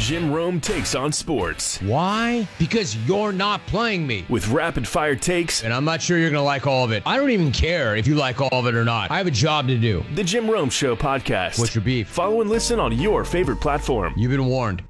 Jim Rome Takes on Sports. Why? Because you're not playing me. With rapid-fire takes. And I'm not sure you're going to like all of it. I don't even care if you like all of it or not. I have a job to do. The Jim Rome Show podcast. What's your beef? Follow and listen on your favorite platform. You've been warned.